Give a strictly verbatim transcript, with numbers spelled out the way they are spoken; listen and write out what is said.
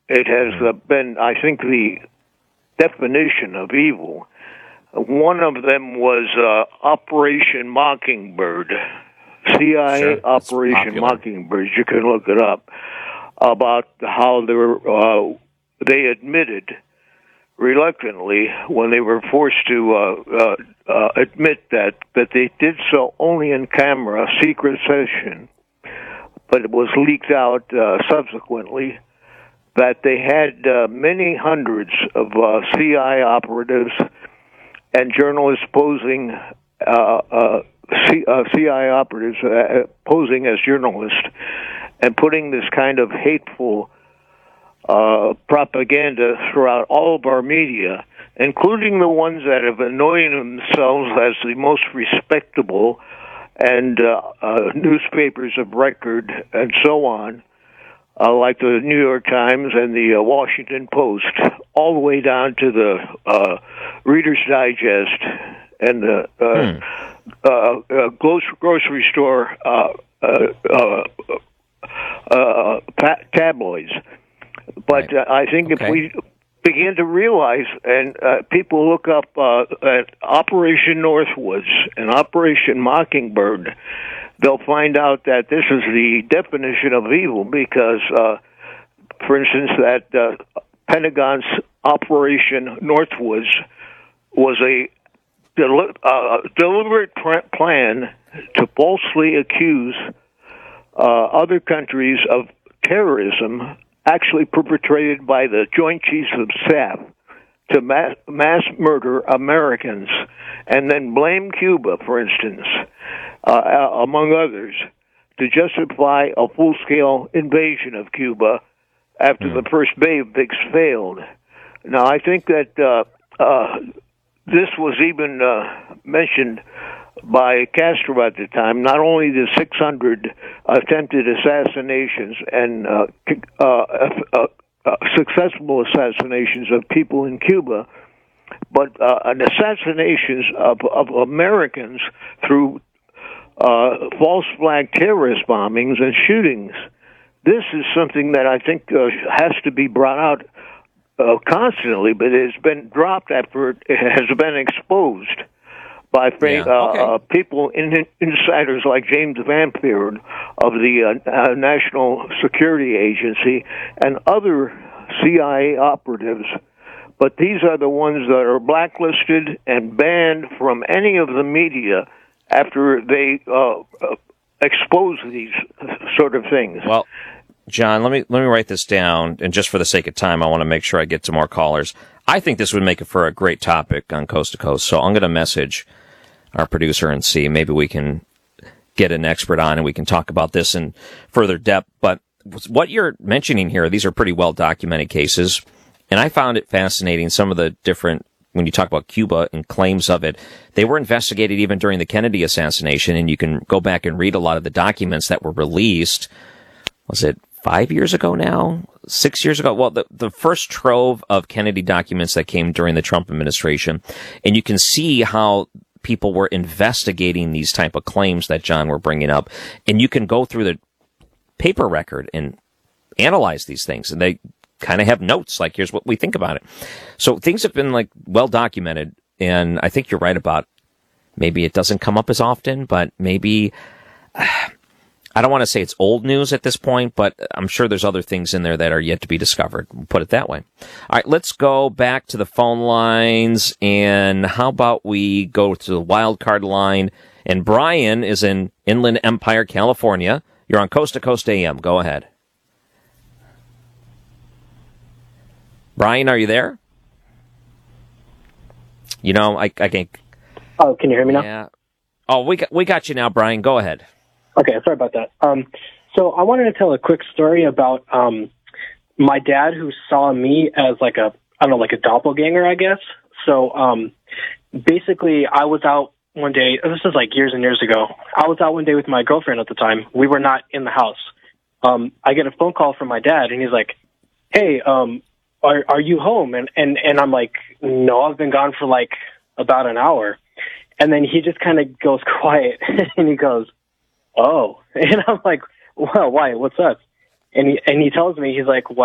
it has uh, been, I think, the definition of evil. One of them was uh, Operation Mockingbird, C I A sure. Operation Mockingbird. You can look it up, about how they were, uh, they admitted reluctantly when they were forced to uh, uh, uh, admit that, that they did so only in camera, secret session, but it was leaked out uh, subsequently that they had uh, many hundreds of uh, C I A operatives and journalists posing, uh, uh, C, uh, C I A operatives uh, posing as journalists and putting this kind of hateful uh, propaganda throughout all of our media, including the ones that have anointed themselves as the most respectable and uh, uh, newspapers of record and so on, uh, like the New York Times and the uh, Washington Post, all the way down to the uh, Reader's Digest and the uh, hmm. uh, uh, grocery store uh, uh, uh, uh, tabloids. But uh, I think okay. if we begin to realize, and uh, people look up uh, at Operation Northwoods and Operation Mockingbird, they'll find out that this is the definition of evil because, uh, for instance, that uh, Pentagon's Operation Northwoods was a del- uh, deliberate pr- plan to falsely accuse uh, other countries of terrorism actually perpetrated by the Joint Chiefs of Staff to mass, mass murder Americans, and then blame Cuba, for instance, uh, among others, to justify a full-scale invasion of Cuba after mm. the first Bay of Pigs failed. Now, I think that uh, uh, this was even uh, mentioned by Castro at the time, not only the six hundred attempted assassinations and uh, uh, uh, uh, successful assassinations of people in Cuba, but uh, an assassinations of, of Americans through uh, false flag terrorist bombings and shootings. This is something that I think uh, has to be brought out uh, constantly, but it has been dropped after it has been exposed by yeah. uh, okay. uh, people, in, insiders like James Vampire of the uh, uh, National Security Agency and other C I A operatives. But these are the ones that are blacklisted and banned from any of the media after they uh, uh, expose these sort of things. Well, John, let me let me write this down, and just for the sake of time, I want to make sure I get to more callers. I think this would make it for a great topic on Coast to Coast, so I'm going to message our producer and see maybe we can get an expert on and we can talk about this in further depth. But what you're mentioning here, these are pretty well documented cases, and I found it fascinating. Some of the different, when you talk about Cuba and claims of it, they were investigated even during the Kennedy assassination, and you can go back and read a lot of the documents that were released. Was it five years ago now? Six years ago? Well, the, the first trove of Kennedy documents that came during the Trump administration, and you can see how people were investigating these type of claims that John were bringing up, and you can go through the paper record and analyze these things, and they kind of have notes like, here's what we think about it. So things have been like well documented, and I think you're right about maybe it doesn't come up as often, but maybe uh, I don't want to say it's old news at this point, but I'm sure there's other things in there that are yet to be discovered. We'll put it that way. All right, let's go back to the phone lines, and how about we go to the wild card line? And Brian is in Inland Empire, California. You're on Coast to Coast A M. Go ahead. Brian, are you there? You know, I, I can't. Oh, can you hear me now? Yeah. Oh, we got, we got you now, Brian. Go ahead. Okay, sorry about that. Um, so I wanted to tell a quick story about um, my dad, who saw me as like a, I don't know, like a doppelganger, I guess. So um, basically, I was out one day. This is like years and years ago. I was out one day with my girlfriend at the time. We were not in the house. Um, I get a phone call from my dad, and he's like, "Hey, um, are are you home?" And and and I'm like, "No, I've been gone for like about an hour." And then he just kind of goes quiet, and he goes, "Oh," and I'm like, "Well, why? What's up?" And he and he tells me, he's like,